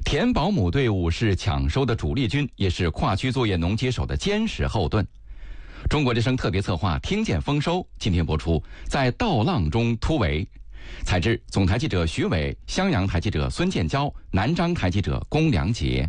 田保姆队伍是抢收的主力军，也是跨区作业农机手的坚实后盾。中国之声特别策划《听见丰收》今天播出，在稻浪中突围。采制总台记者徐伟，襄阳台记者孙建交，南章台记者龚良杰。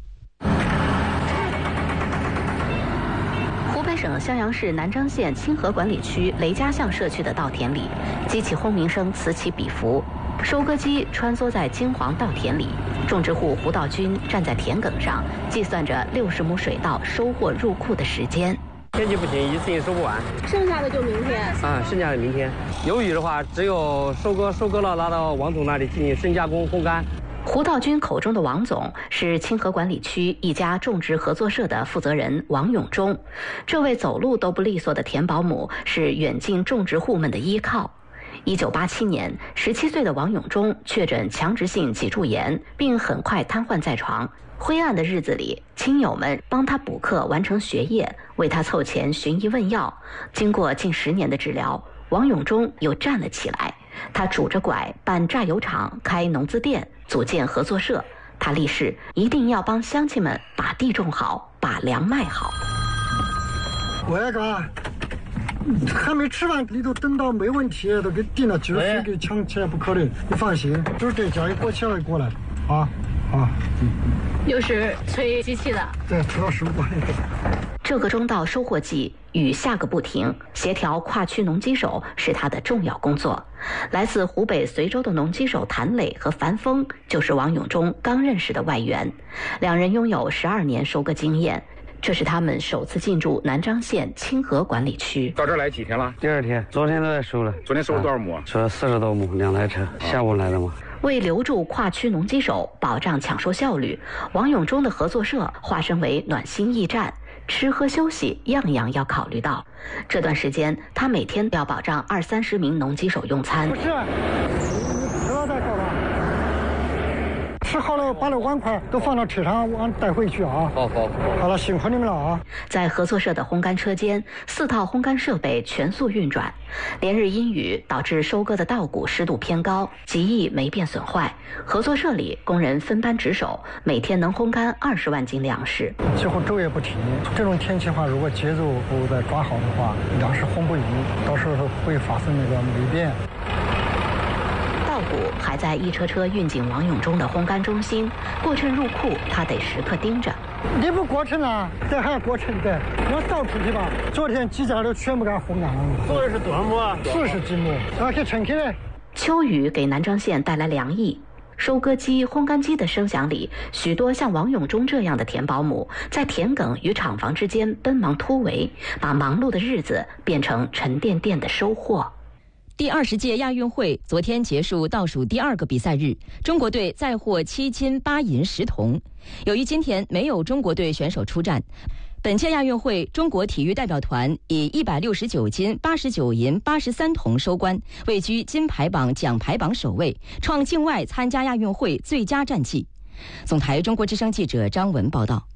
湖北省襄阳市南章县清河管理区雷家巷社区的稻田里，机器轰鸣声此起彼伏，收割机穿梭在金黄稻田里，种植户胡道军站在田埂上，计算着60亩水稻收获入库的时间。 天气不行，一次性收不完， 剩下的就明天剩下的明天。有雨的话，只有收割了，拿到王总那里进行深加工烘干。 胡道军口中的王总是清河管理区一家种植合作社的负责人王永忠。这位走路都不利索的田保姆是远近种植户们的依靠。1987年，17岁的王永忠确诊强直性脊柱炎，并很快瘫痪在床。灰暗的日子里，亲友们帮他补课完成学业，为他凑钱寻医问药。经过近10年的治疗，王永忠又站了起来。他拄着拐办榨油厂，开农资店，组建合作社。他立誓一定要帮乡亲们把地种好，把粮卖好。 我那个还没吃饭，里头等到没问题，都给订了技术费给抢起来，不可能。你放心，就是这家一过起来过来啊。 又是吹机器的， 对，吹到15过来。 这个中稻收获季雨下个不停，协调跨区农机手是他的重要工作。来自湖北随州的农机手谭磊和樊峰就是王永忠刚认识的外援，两人拥有12年收割经验。这是他们首次进驻南章县清河管理区。 到这儿来几天了？ 第2天，昨天都在收了。 昨天收了多少亩？ 收了40多亩，2台车，下午来的嘛。 为留住跨区农机手，保障抢收效率，王永忠的合作社化身为暖心驿站，吃喝休息样样要考虑到。这段时间，他每天要保障20-30名农机手用餐。 不是，你吃了再搞吧。吃好了，把那碗筷都放到车上，往带回去啊。好了，辛苦你们了啊！ 在合作社的烘干车间，4套烘干设备全速运转。连日阴雨导致收割的稻谷湿度偏高，极易霉变损坏。合作社里工人分班值守，每天能烘干20万斤粮食。 几乎昼夜不停。这种天气的话，如果节奏不再抓好的话，粮食烘不匀，到时候会发生那个霉变。 稻谷还在一车车运进王永忠的烘干中心，过秤入库，他得时刻盯着。 你不过秤啊？这还要过秤的，我倒出去吧。昨天几家都全部给它烘干了。 做的是多少亩啊 ？40几亩，那给称起来。 秋雨给南章县带来凉意。收割机、烘干机的声响里，许多像王永忠这样的田保姆在田埂与厂房之间奔忙突围，把忙碌的日子变成沉甸甸的收获。 第20届亚运会昨天结束倒数第2个比赛日，中国队再获7金8银10铜。由于今天没有中国队选手出战，本届亚运会中国体育代表团以169金89银83铜收官，位居金牌榜奖牌榜首位，创境外参加亚运会最佳战绩。总台中国之声记者张文报道。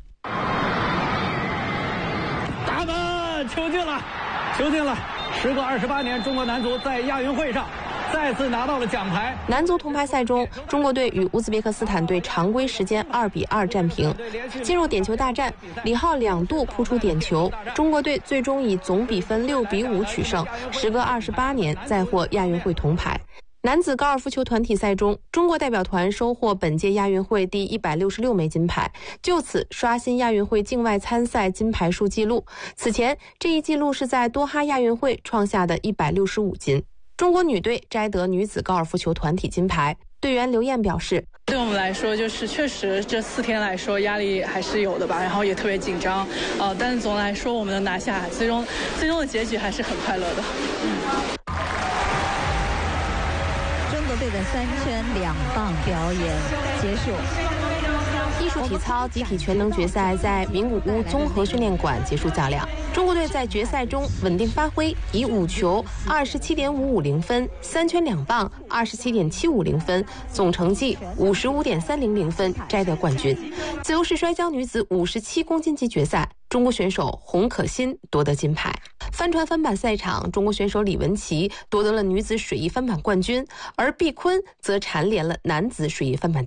他们球进了！时隔28年，中国男足在亚运会上再次拿到了奖牌。 男足铜牌赛中，中国队与乌兹别克斯坦队常规时间2-2战平。进入点球大战，李浩2度扑出点球，中国队最终以总比分6-5取胜，时隔28年再获亚运会铜牌。男子高尔夫球团体赛中，中国代表团收获本届亚运会第166枚金牌，就此刷新亚运会境外参赛金牌数纪录。此前，这一纪录是在多哈亚运会创下的165金。中国女队摘得女子高尔夫球团体金牌。队员刘艳表示， 对我们来说，就是确实这4天来说压力还是有的吧，然后也特别紧张，但是总的来说我们能拿下，最终的结局还是很快乐的。 中国队的3圈2棒表演结束。 艺术体操集体全能决赛在名古屋综合训练馆结束较量。中国队在决赛中稳定发挥，以5球27.550分，3圈2棒27.750分，总成绩55.300分摘得冠军。自由式摔跤女子57公斤级决赛，中国选手洪可欣夺得金牌。帆船翻板赛场，中国选手李文琪夺得了女子水翼翻板冠军，而毕坤则蝉联了男子水翼翻板